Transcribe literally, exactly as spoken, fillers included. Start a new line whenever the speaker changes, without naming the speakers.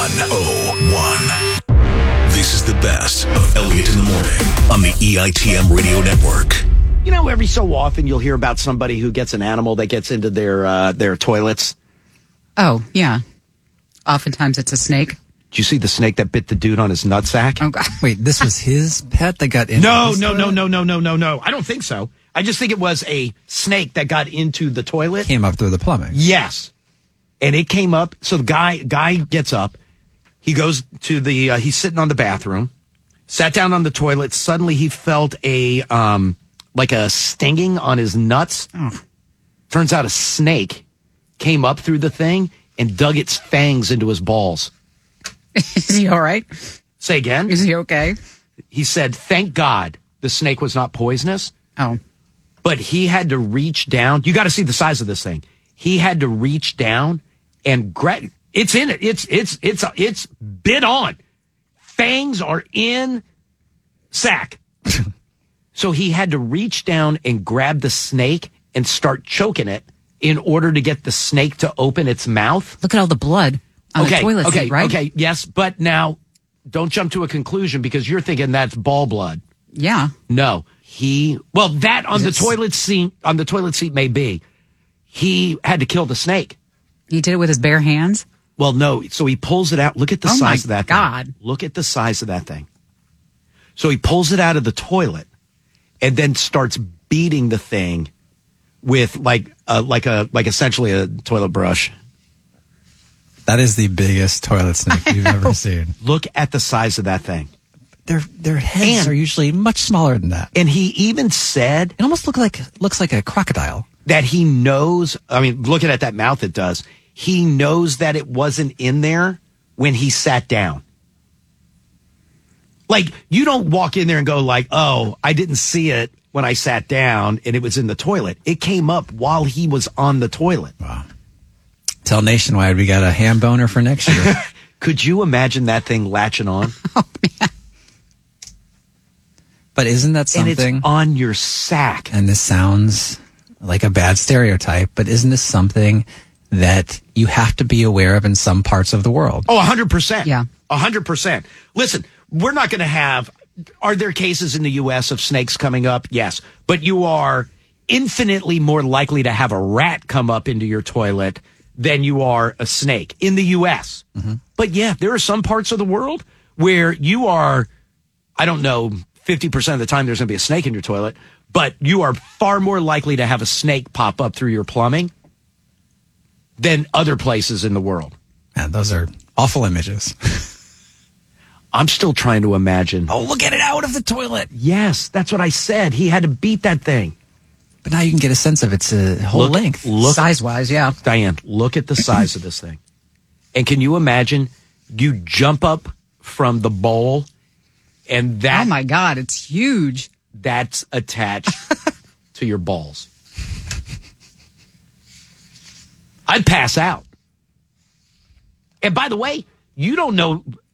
oh one. This is the best of Elliot in the Morning on the E I T M Radio Network.
You know, every so often you'll hear about somebody who gets an animal that gets into their uh, their toilets.
Oh, yeah. Oftentimes it's a snake.
Did you see the snake that bit the dude on his nutsack?
Oh, God.
Wait, this was his pet that got into
No,
his
no, no,
toilet?
no, no, no, no, no. I don't think so. I just think it was a snake that got into the toilet.
Came up through the plumbing.
Yes. And it came up. So the guy guy gets up. He goes to the, uh, he's sitting on the bathroom, sat down on the toilet. Suddenly he felt a, um, like a stinging on his nuts.
Oh.
Turns out a snake came up through the thing and dug its fangs into his balls.
Is he all right?
Say again?
Is he okay?
He said, thank God the snake was not poisonous.
Oh.
But he had to reach down. You got to see the size of this thing. He had to reach down and grab. It's in it. It's it's it's it's bit on. Fangs are in sack. So he had to reach down and grab the snake and start choking it in order to get the snake to open its mouth.
Look at all the blood on
okay,
the toilet
okay,
seat, right?
Okay, yes, but now don't jump to a conclusion because you're thinking that's ball blood.
Yeah.
No, he, well, that on
Is
the
it-
toilet seat, on the toilet seat may be. He had to kill the snake.
He did it with his bare hands?
Well, no, so he pulls it out. Look at the
Oh,
size
my
of that
God.
thing. Look at the size of that thing. So he pulls it out of the toilet and then starts beating the thing with like a, like a, like essentially a toilet brush.
That is the biggest toilet snake you've ever seen.
Look at the size of that thing.
Their their heads
And-
are usually much smaller than that.
And he even said
It almost look like looks like a crocodile.
that he knows, I mean, looking at that mouth, it does. He knows that it wasn't in there when he sat down. Like, you don't walk in there and go like, oh, I didn't see it when I sat down and it was in the toilet. It came up while he was on the toilet.
Wow. Tell Nationwide we got a ham boner for next year.
Could you imagine that thing latching on?
But isn't that
And
something?
it's on your sack.
And this sounds like a bad stereotype, but isn't this something that you have to be aware of in some parts of the world?
Oh, one hundred percent.
Yeah.
one hundred percent. Listen, we're not going to have, are there cases in the U S of snakes coming up? Yes. But you are infinitely more likely to have a rat come up into your toilet than you are a snake in the U S. Mm-hmm. But yeah, there are some parts of the world where you are, I don't know, fifty percent of the time there's going to be a snake in your toilet, but you are far more likely to have a snake pop up through your plumbing than other places in the world.
Man, those are awful images.
I'm still trying to imagine.
Oh, look at it out of the toilet.
Yes, that's what I said. He had to beat that thing.
But now you can get a sense of its uh, whole
Look-
length.
Look,
Size-wise, yeah.
Diane, look at the size of this thing. And can you imagine you jump up from the bowl and that
Oh, my God, it's huge.
that's attached to your balls? I'd pass out. And by the way, you don't know